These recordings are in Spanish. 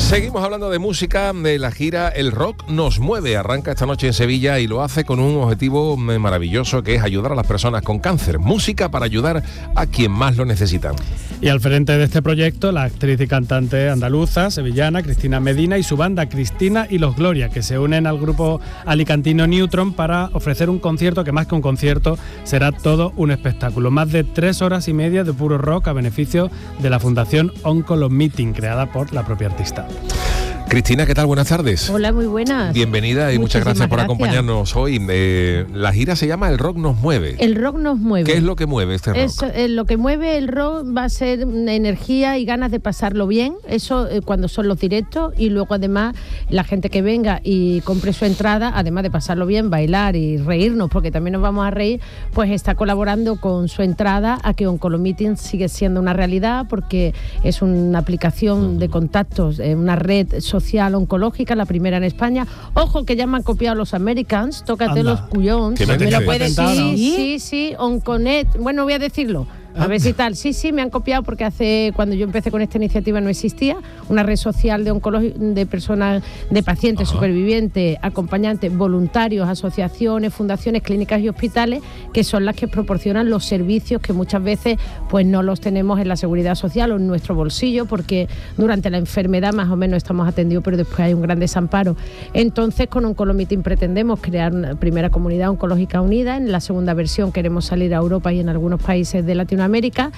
Seguimos hablando de música, de la gira El Rock Nos Mueve. Arranca esta noche en Sevilla y lo hace con un objetivo maravilloso, que es ayudar a las personas con cáncer. Música para ayudar a quien más lo necesitan. Y al frente de este proyecto, la actriz y cantante andaluza, sevillana, Cristina Medina, y su banda Cristina y los Gloria, que se unen al grupo alicantino Neutron para ofrecer un concierto que, más que un concierto, será todo un espectáculo. Más de 3 horas y media de puro rock a beneficio de la Fundación Oncolo Meeting, creada por la propia artista. Cristina, ¿qué tal? Buenas tardes. Hola, muy buenas. Bienvenida y muchas gracias por acompañarnos hoy. La gira se llama El Rock Nos Mueve. El Rock Nos Mueve. ¿Qué es lo que mueve este rock? Lo que mueve el rock va a ser energía y ganas de pasarlo bien, eso cuando son los directos, y luego además la gente que venga y compre su entrada, además de pasarlo bien, bailar y reírnos, porque también nos vamos a reír, pues está colaborando con su entrada a que Oncolo Meeting sigue siendo una realidad, porque es una aplicación de contactos, una red social oncológica, la primera en España. Ojo, que ya me han copiado los Americans, tócate los cuyons. ¿Me lo puedes decir? Sí, Onconet, bueno, voy a decirlo. A ver si tal. Sí, me han copiado, porque cuando yo empecé con esta iniciativa no existía una red social de personas, de pacientes, supervivientes, acompañantes, voluntarios, asociaciones, fundaciones, clínicas y hospitales, que son las que proporcionan los servicios que muchas veces pues no los tenemos en la seguridad social o en nuestro bolsillo, porque durante la enfermedad más o menos estamos atendidos, pero después hay un gran desamparo. Entonces, con Oncolo Meeting pretendemos crear una primera comunidad oncológica unida. En la segunda versión queremos salir a Europa y en algunos países de Latinoamérica,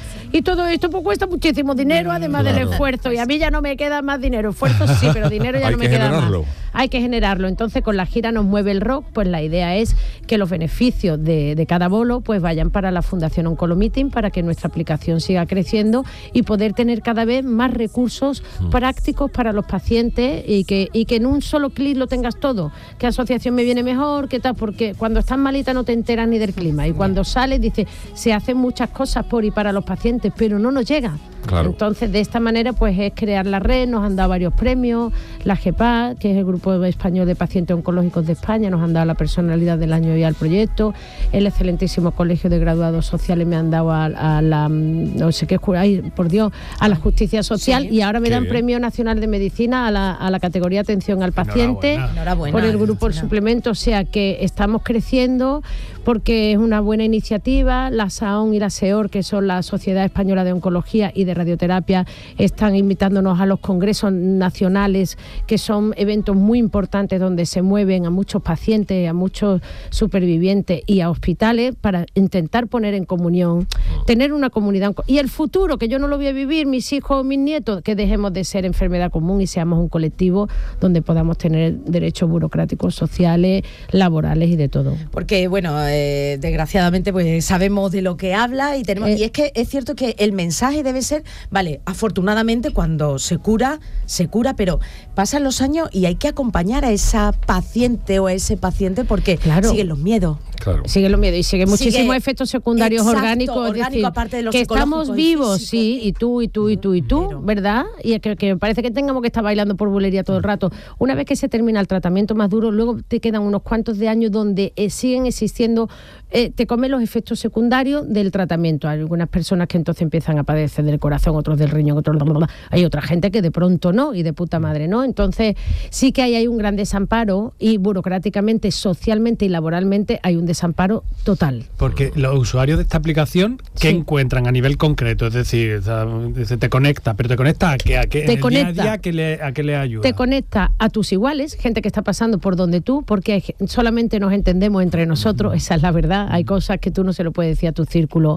y todo esto pues cuesta muchísimo dinero, además del esfuerzo, y a mí ya no me queda más dinero. Esfuerzo sí, pero dinero ya no me queda más. Hay que generarlo. Entonces, con la gira Nos Mueve el Rock, pues la idea es que los beneficios de cada bolo pues vayan para la Fundación Oncolo Meeting, para que nuestra aplicación siga creciendo y poder tener cada vez más recursos prácticos para los pacientes, y que en un solo clic lo tengas todo. ¿Qué asociación me viene mejor? ¿Qué tal? Porque cuando estás malita no te enteras ni del clima, y cuando sales dices, se hacen muchas cosas por y para los pacientes, pero no nos llega. Claro. Entonces, de esta manera pues es crear la red. Nos han dado varios premios, la GEPA, que es el Grupo Español de Pacientes Oncológicos de España, nos han dado la personalidad del año y al proyecto. El excelentísimo Colegio de Graduados Sociales me han dado a la no sé qué, ay, por Dios, a la Justicia Social, y ahora me dan Premio Nacional de Medicina a la categoría Atención al Paciente. Enhorabuena. Por el grupo El Suplemento. O sea que estamos creciendo, porque es una buena iniciativa. La SAON y la SEOR, que son la Sociedad Española de Oncología y de Radioterapia, están invitándonos a los congresos nacionales, que son eventos muy importantes donde se mueven a muchos pacientes, a muchos supervivientes y a hospitales, para intentar poner en comunión, tener una comunidad. Y el futuro, que yo no lo voy a vivir, mis hijos, mis nietos, que dejemos de ser enfermedad común y seamos un colectivo donde podamos tener derechos burocráticos, sociales, laborales y de todo. Porque, bueno, desgraciadamente pues sabemos de lo que habla y tenemos, y es que es cierto que el mensaje debe ser, vale, afortunadamente cuando se cura, pero pasan los años y hay que acompañar a esa paciente o a ese paciente, porque siguen los miedos. Claro. Siguen los miedos y siguen muchísimos efectos secundarios orgánicos, es decir, aparte de los que estamos vivos, sí, y tú, pero, ¿verdad? Y que me parece que tengamos que estar bailando por bulería todo el rato. Una vez que se termina el tratamiento más duro, luego te quedan unos cuantos de años donde siguen existiendo, te comen los efectos secundarios del tratamiento. Hay algunas personas que entonces empiezan a padecer del corazón, otros del riñón, otros... Hay otra gente que de pronto no, y de puta madre no. Entonces sí que hay un gran desamparo, y burocráticamente, socialmente y laboralmente hay un desamparo total. Porque los usuarios de esta aplicación, ¿qué encuentran a nivel concreto? Es decir, te conecta, pero ¿te conecta a qué? ¿A qué? Te conecta, día a día, ¿a qué le ayuda? Te conecta a tus iguales, gente que está pasando por donde tú, porque solamente nos entendemos entre nosotros, esa es la verdad. Hay cosas que tú no se lo puedes decir a tu círculo,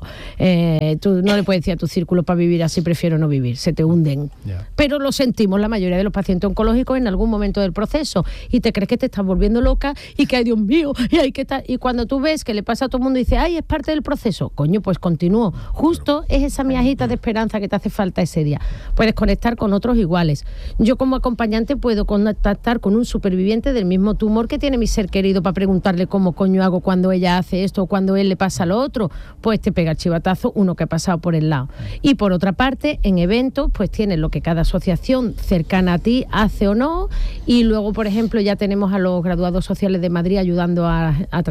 tú no le puedes decir a tu círculo, para vivir así prefiero no vivir, se te hunden. Pero lo sentimos la mayoría de los pacientes oncológicos en algún momento del proceso, y te crees que te estás volviendo loca y que, ay Dios mío, y hay que estar, y cuando tú ves que le pasa a todo el mundo y dices, ay, es parte del proceso, coño, pues continúo. Justo es esa miajita de esperanza que te hace falta ese día. Puedes conectar con otros iguales. Yo como acompañante puedo contactar con un superviviente del mismo tumor que tiene mi ser querido, para preguntarle cómo coño hago cuando ella hace esto o cuando él le pasa lo otro. Pues te pega el chivatazo uno que ha pasado por el lado. Y por otra parte, en eventos, pues tienes lo que cada asociación cercana a ti hace o no, y luego, por ejemplo, ya tenemos a los graduados sociales de Madrid ayudando a tramitar bajas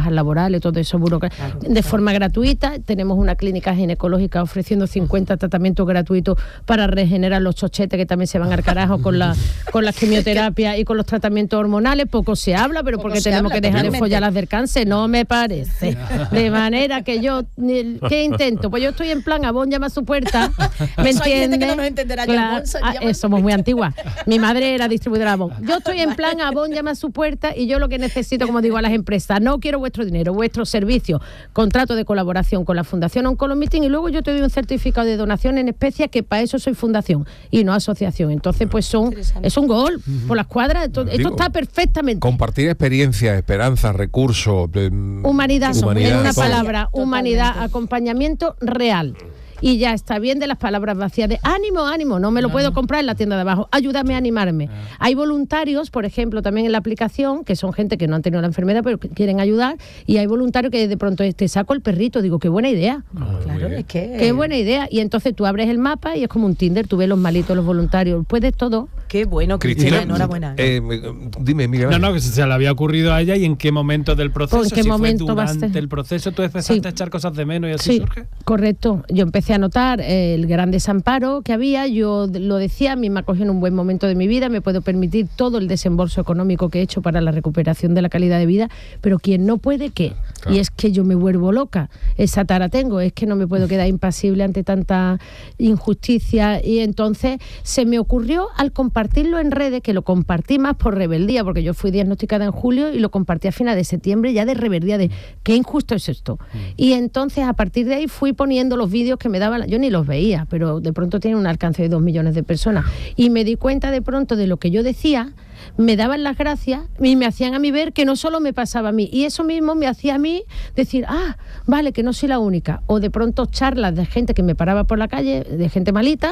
bajas laborales, todo eso de forma gratuita. Tenemos una clínica ginecológica ofreciendo 50 tratamientos gratuitos para regenerar los chochetes que también se van al carajo con las quimioterapias y con los tratamientos hormonales. Poco se habla, pero porque tenemos que dejar de follar las del cáncer, no me parece. De manera que yo, ¿qué intento? Pues yo estoy en plan, Avon llama a su puerta, ¿me entiendes? Que no nos entenderá. Claro, somos muy antiguas. Mi madre era distribuidora de Avon. Yo estoy en plan, Avon llama a su puerta y yo lo que necesito, como digo a las empresas, no quiero vuestro dinero, vuestro servicio, contrato de colaboración con la Fundación Oncolomeeting y luego yo te doy un certificado de donación en especie, que para eso soy fundación y no asociación. Entonces, pues es un gol por las cuadras. Esto está perfectamente. Compartir experiencias, esperanza, recursos, humanidad, en una palabra, Totalmente. humanidad, acompañamiento real. Y ya está bien de las palabras vacías de ánimo, no me lo puedo comprar en la tienda de abajo, ayúdame a animarme. Hay voluntarios, por ejemplo, también en la aplicación, que son gente que no han tenido la enfermedad pero que quieren ayudar, y hay voluntarios que de pronto te saco el perrito, digo, qué buena idea. Claro, es que... Qué buena idea. Y entonces tú abres el mapa y es como un Tinder, tú ves los malitos, los voluntarios, puedes todo. Qué bueno, Cristina, enhorabuena. Dime, Miguel. No, que se le había ocurrido a ella y en qué momento del proceso. ¿En qué momento fue va a durante ser? el proceso tú empezaste a echar cosas de menos y así surge. Correcto. Yo empecé a notar el gran desamparo que había. Yo lo decía, a mí me acogió en un buen momento de mi vida, me puedo permitir todo el desembolso económico que he hecho para la recuperación de la calidad de vida, pero quien no puede, ¿qué? Claro. Y es que yo me vuelvo loca. Esa tara tengo, es que no me puedo quedar impasible ante tanta injusticia. Y entonces se me ocurrió, al compartirlo en redes, que lo compartí más por rebeldía, porque yo fui diagnosticada en julio y lo compartí a finales de septiembre, ya de rebeldía, de qué injusto es esto. Y entonces a partir de ahí fui poniendo los vídeos que me daban, yo ni los veía, pero de pronto tienen un alcance de 2 millones de personas. Y me di cuenta de pronto de lo que yo decía, me daban las gracias y me hacían a mí ver que no solo me pasaba a mí, y eso mismo me hacía a mí decir, vale, que no soy la única. O de pronto charlas de gente que me paraba por la calle, de gente malita,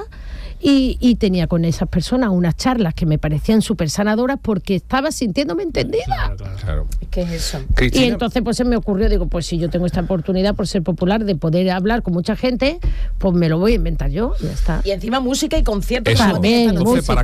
y tenía con esas personas unas charlas que me parecían súper sanadoras porque estaba sintiéndome entendida. Claro. ¿Qué es eso? Cristina. Y entonces pues se me ocurrió, digo, pues si yo tengo esta oportunidad por ser popular de poder hablar con mucha gente, pues me lo voy a inventar yo, ya está. Y encima música y conciertos. Eso, También, entonces música,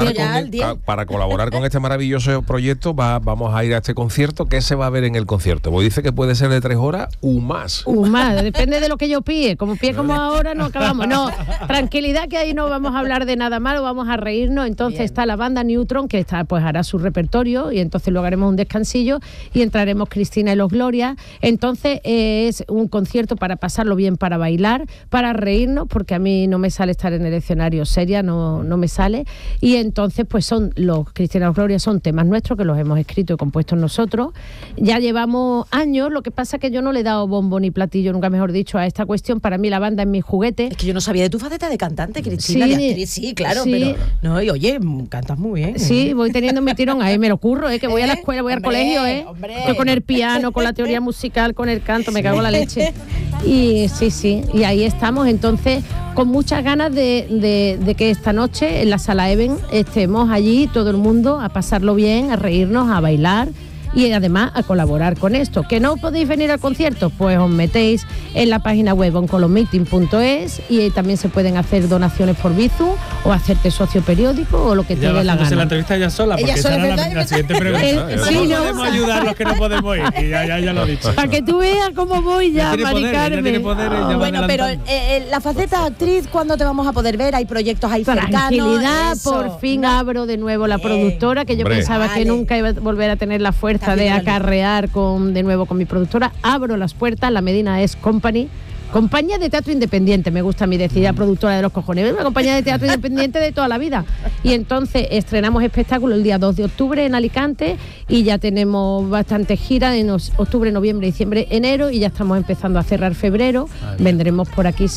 para colaborar con este maravilloso proyecto vamos a ir a este concierto. ¿Qué se va a ver en el concierto? Pues dice que puede ser de 3 horas u más. Depende de lo que yo pille. Como ahora no acabamos. No, tranquilidad, que ahí no vamos a hablar de nada malo, vamos a reírnos. Entonces está la banda Neutron, que pues hará su repertorio, y entonces luego haremos un descansillo y entraremos Cristina y los Gloria. Entonces es un concierto para pasarlo bien, para bailar, para reírnos, porque a mí no me sale estar en el escenario seria, no me sale. Y entonces pues son los Cristina y los Gloria, son temas nuestros que los hemos escrito y compuesto nosotros. Ya llevamos años, lo que pasa es que yo no le he dado bombo ni platillo, nunca mejor dicho, a esta cuestión. Para mí la banda es mi juguete. Es que yo no sabía de tu faceta de cantante, Cristina, de actriz, sí, claro, pero no, y oye, cantas muy bien. Sí, voy teniendo mi tirón, ahí me lo curro, que voy a la escuela, voy al colegio, Yo con el piano, con la teoría musical, con el canto, me cago en la leche. Y sí, y ahí estamos. Entonces, con muchas ganas de que esta noche en la Sala Even estemos allí todo el mundo a pasarlo bien, a reírnos, a bailar y además a colaborar con esto. ¿Que no podéis venir al concierto? Pues os metéis en la página web oncolomeeting.es y también se pueden hacer donaciones por Bizum o hacerte socio periódico o lo que te dé la gana. La entrevista ella sola, porque esa era la siguiente pregunta. ¿Cómo podemos ayudar los que no podemos ir? Y ya lo he dicho. Para que tú veas cómo voy ya, Mari Carmen. Bueno, pero la faceta actriz, ¿cuándo te vamos a poder ver? Hay proyectos ahí cercanos. Tranquilidad, por fin abro de nuevo la productora, que yo pensaba que nunca iba a volver a tener la fuerza de acarrear de nuevo con mi productora. Abro las puertas, la Medina es Company, compañía de teatro independiente, me gusta a mí decir, ya productora de los cojones, una compañía de teatro independiente de toda la vida. Y entonces estrenamos espectáculo el día 2 de octubre en Alicante y ya tenemos bastante gira en octubre, noviembre, diciembre, enero, y ya estamos empezando a cerrar febrero. Vendremos por aquí